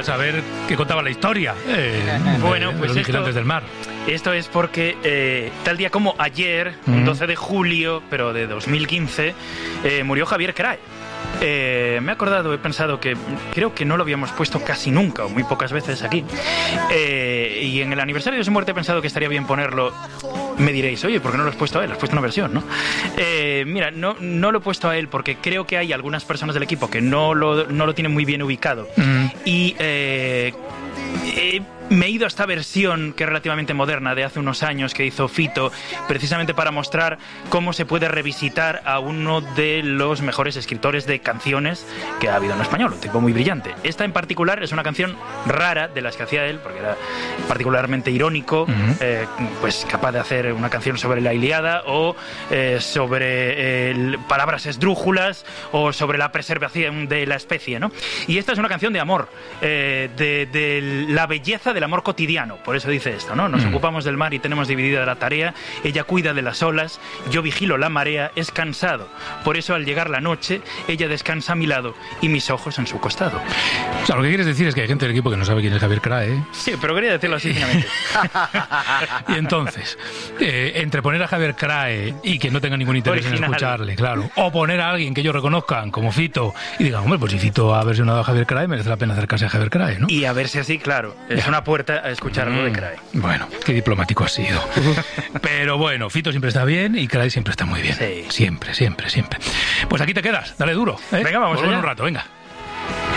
quería saber qué contaba la historia. Bueno, de pues los vigilantes del mar. Esto es porque tal día como ayer, un 12 de julio, pero de 2015, murió Javier Crae. Me he acordado, he pensado que creo que no lo habíamos puesto casi nunca, o muy pocas veces aquí. Y en el aniversario de su muerte he pensado que estaría bien ponerlo. Me diréis, oye, ¿por qué no lo has puesto a él? Has puesto una versión, ¿no? Mira, no lo he puesto a él porque creo que hay algunas personas del equipo que no lo tienen muy bien ubicado. Y me he ido a esta versión, que es relativamente moderna, de hace unos años, que hizo Fito, precisamente para mostrar cómo se puede revisitar a uno de los mejores escritores de canciones que ha habido en español, un tipo muy brillante. Esta en particular es una canción rara de las que hacía él, porque era particularmente irónico, pues capaz de hacer una canción sobre la Ilíada, o sobre palabras esdrújulas, o sobre la preservación de la especie, ¿no? Y esta es una canción de amor, de la belleza del amor cotidiano, por eso dice esto, ¿no? Nos ocupamos del mar y tenemos dividida la tarea, ella cuida de las olas, yo vigilo la marea, es cansado, por eso al llegar la noche, ella descansa a mi lado y mis ojos en su costado. O sea, lo que quieres decir es que hay gente del equipo que no sabe quién es Javier Crae, ¿eh? Sí, pero quería decirlo así finalmente. Y entonces, entre poner a Javier Crae y que no tenga ningún interés en escucharle, claro, o poner a alguien que ellos reconozcan como Fito y digan, hombre, pues si Fito ha versionado a Javier Crae, merece la pena acercarse a Javier Crae, ¿no? Y a verse así, claro, es una puerta a escuchar algo de Crae. Bueno, qué diplomático ha sido. Pero bueno, Fito siempre está bien y Crae siempre está muy bien. Sí. Siempre, siempre, siempre. Pues aquí te quedas, dale duro, ¿eh? Venga, vamos allá. Un rato, venga.